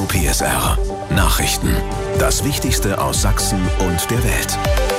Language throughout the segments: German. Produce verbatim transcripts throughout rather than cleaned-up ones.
Radio P S R. Nachrichten. Das Wichtigste aus Sachsen und der Welt.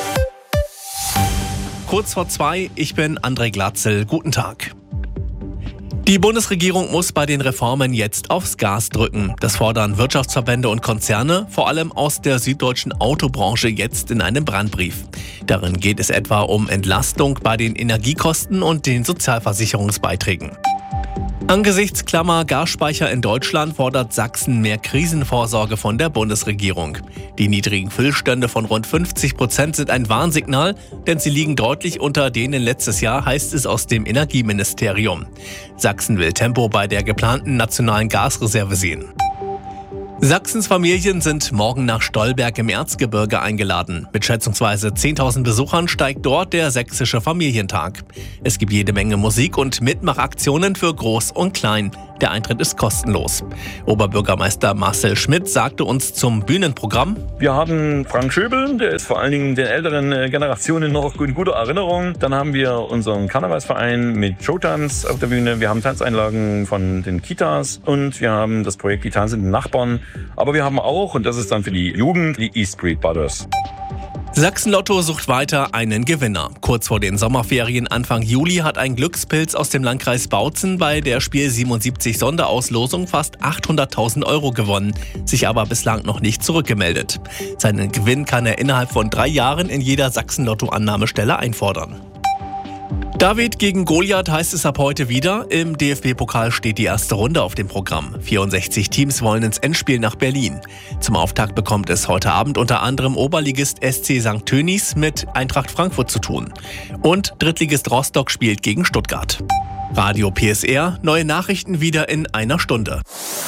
Kurz vor zwei, ich bin André Glatzel. Guten Tag. Die Bundesregierung muss bei den Reformen jetzt aufs Gas drücken. Das fordern Wirtschaftsverbände und Konzerne, vor allem aus der süddeutschen Autobranche, jetzt in einem Brandbrief. Darin geht es etwa um Entlastung bei den Energiekosten und den Sozialversicherungsbeiträgen. Angesichts klammer Gasspeicher in Deutschland fordert Sachsen mehr Krisenvorsorge von der Bundesregierung. Die niedrigen Füllstände von rund fünfzig Prozent sind ein Warnsignal, denn sie liegen deutlich unter denen letztes Jahr, heißt es aus dem Energieministerium. Sachsen will Tempo bei der geplanten nationalen Gasreserve sehen. Sachsens Familien sind morgen nach Stolberg im Erzgebirge eingeladen. Mit schätzungsweise zehntausend Besuchern steigt dort der Sächsische Familientag. Es gibt jede Menge Musik und Mitmachaktionen für Groß und Klein. Der Eintritt ist kostenlos. Oberbürgermeister Marcel Schmidt sagte uns zum Bühnenprogramm: Wir haben Frank Schöbel, der ist vor allen Dingen den älteren Generationen noch in guter Erinnerung. Dann haben wir unseren Karnevalsverein mit Showtanz auf der Bühne. Wir haben Tanzeinlagen von den Kitas und wir haben das Projekt Die tanzenden Nachbarn. Aber wir haben auch, und das ist dann für die Jugend, die East Street Brothers. Sachsen-Lotto sucht weiter einen Gewinner. Kurz vor den Sommerferien Anfang Juli hat ein Glückspilz aus dem Landkreis Bautzen bei der Spiel siebenundsiebzig Sonderauslosung fast achthunderttausend Euro gewonnen, sich aber bislang noch nicht zurückgemeldet. Seinen Gewinn kann er innerhalb von drei Jahren in jeder Sachsen-Lotto-Annahmestelle einfordern. David gegen Goliath heißt es ab heute wieder. Im D F B-Pokal steht die erste Runde auf dem Programm. vierundsechzig Teams wollen ins Endspiel nach Berlin. Zum Auftakt bekommt es heute Abend unter anderem Oberligist S C Sankt Tönis mit Eintracht Frankfurt zu tun. Und Drittligist Rostock spielt gegen Stuttgart. Radio P S R, neue Nachrichten wieder in einer Stunde.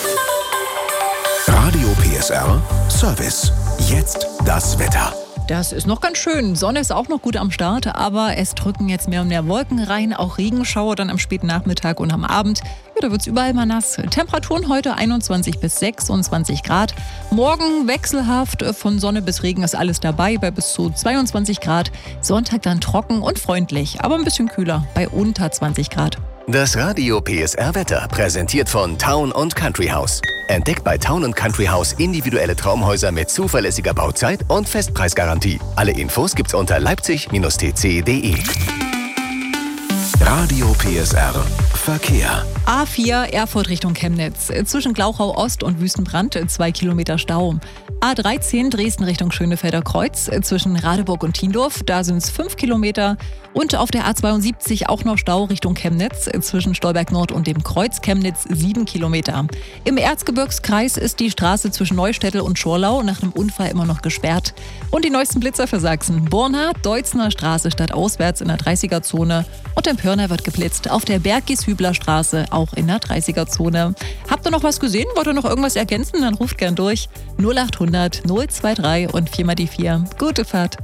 Radio P S R Service. Jetzt das Wetter. Das ist noch ganz schön. Sonne ist auch noch gut am Start, aber es drücken jetzt mehr und mehr Wolken rein. Auch Regenschauer dann am späten Nachmittag und am Abend. Ja, da wird es überall mal nass. Temperaturen heute einundzwanzig bis sechsundzwanzig Grad. Morgen wechselhaft, von Sonne bis Regen ist alles dabei bei bis zu zweiundzwanzig Grad. Sonntag dann trocken und freundlich, aber ein bisschen kühler bei unter zwanzig Grad. Das Radio P S R Wetter präsentiert von Town und Country House. Entdeckt bei Town und Country House individuelle Traumhäuser mit zuverlässiger Bauzeit und Festpreisgarantie. Alle Infos gibt's unter leipzig Bindestrich t c punkt d e. Radio P S R Verkehr. A vier Erfurt Richtung Chemnitz. Zwischen Glauchau Ost und Wüstenbrand zwei Kilometer Stau. A dreizehn Dresden Richtung Schönefelder Kreuz. Zwischen Radeburg und Tiendorf, da sind es fünf Kilometer. Und auf der A zweiundsiebzig auch noch Stau Richtung Chemnitz. Zwischen Stolberg Nord und dem Kreuz Chemnitz sieben Kilometer. Im Erzgebirgskreis ist die Straße zwischen Neustädtel und Schorlau nach einem Unfall immer noch gesperrt. Und die neuesten Blitzer für Sachsen. Borna, Deutzner Straße stadtauswärts in der dreißiger-Zone. Und in Pörner wird geblitzt auf der Bergis-Hübler Straße, auch in der dreißiger-Zone. Habt ihr noch was gesehen? Wollt ihr noch irgendwas ergänzen? Dann ruft gern durch. null achthundert null drei und vier mal die vier. Gute Fahrt.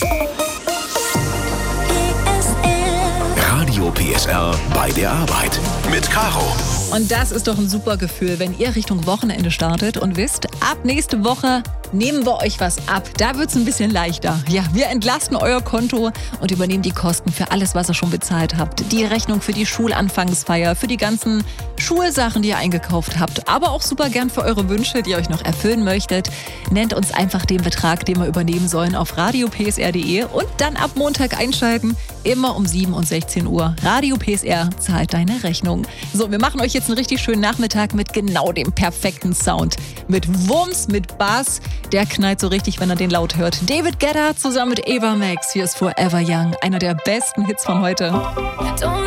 Radio P S R bei der Arbeit mit Caro. Und das ist doch ein super Gefühl, wenn ihr Richtung Wochenende startet und wisst, ab nächste Woche nehmen wir euch was ab. Da wird's ein bisschen leichter. Ja, wir entlasten euer Konto und übernehmen die Kosten für alles, was ihr schon bezahlt habt. Die Rechnung für die Schulanfangsfeier, für die ganzen Schulsachen, die ihr eingekauft habt. Aber auch super gern für eure Wünsche, die ihr euch noch erfüllen möchtet. Nennt uns einfach den Betrag, den wir übernehmen sollen, auf radio p s r punkt d e und dann ab Montag einschalten. Immer um sieben und sechzehn Uhr. Radio P S R zahlt deine Rechnung. So, wir machen euch jetzt einen richtig schönen Nachmittag mit genau dem perfekten Sound. Mit Wumms, mit Bass. Der knallt so richtig, wenn er den laut hört. David Guetta zusammen mit Eva Max. Hier ist Forever Young. Einer der besten Hits von heute.